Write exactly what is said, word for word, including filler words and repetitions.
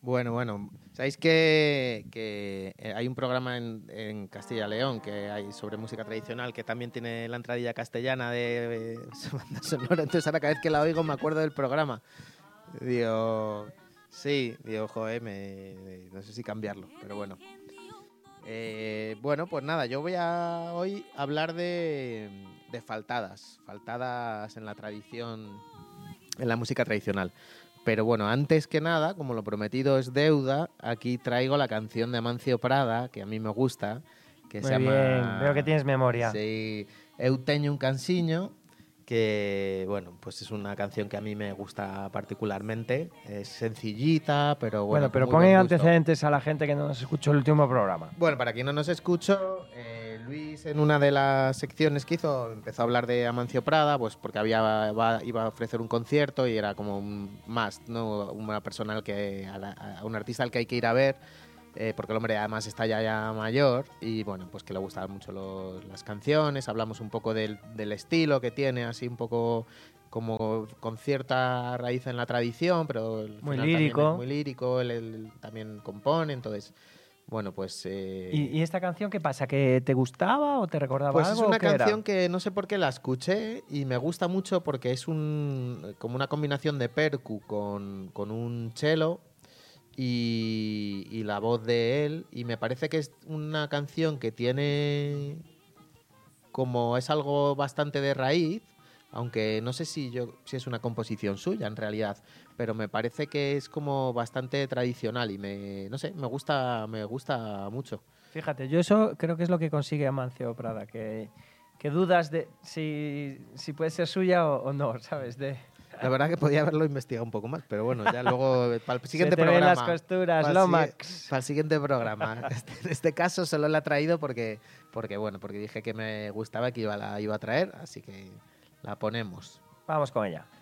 Bueno, bueno, sabéis que, que hay un programa en, en Castilla y León que hay sobre música tradicional que también tiene la entradilla castellana de, de banda sonora, entonces ahora cada vez que la oigo me acuerdo del programa. Digo, sí, digo, joder, me, no sé si cambiarlo, pero bueno. Eh, bueno, pues nada, yo voy a hoy hablar de, de faltadas, faltadas en la tradición, en la música tradicional. Pero bueno, antes que nada, como lo prometido es deuda, aquí traigo la canción de Amancio Prada, que a mí me gusta, que Muy se llama... bien, veo que tienes memoria. Sí, Eu teño un cansiño, que bueno, pues es una canción que a mí me gusta particularmente. Es sencillita, pero bueno, Bueno, pero con muy pon buen gusto. antecedentes a la gente que no nos escuchó el último programa. Bueno, para quien no nos escuchó, eh, Luis en una de las secciones que hizo empezó a hablar de Amancio Prada, pues porque había va, iba a ofrecer un concierto y era como un must, ¿no? Una persona al que, a, la, a un artista al que hay que ir a ver, eh, porque el hombre además está ya, ya mayor y bueno, pues que le gustaban mucho los, las canciones, hablamos un poco del, del estilo que tiene, así un poco como con cierta raíz en la tradición, pero al Muy final lírico. también es muy lírico, él, él también compone, entonces... Bueno, pues... Eh... ¿Y, ¿Y esta canción qué pasa? ¿Que te gustaba o te recordaba pues algo? es una o qué canción era? que no sé por qué la escuché y me gusta mucho porque es un como una combinación de percu con, con un cello y, y la voz de él. Y me parece que es una canción que tiene... como es algo bastante de raíz, aunque no sé si yo si es una composición suya en realidad, pero me parece que es como bastante tradicional y me no sé, me gusta me gusta mucho. Fíjate, yo eso creo que es lo que consigue Amancio Prada, que, que dudas de si, si puede ser suya o, o no, ¿sabes? De... La verdad que podía haberlo investigado un poco más, pero bueno, ya luego para el siguiente Se te programa. ven las costuras, para, el Lomax. para el siguiente programa. Este, en este caso solo la he traído porque, porque bueno, porque dije que me gustaba que iba, la iba a traer, así que la ponemos. Vamos con ella.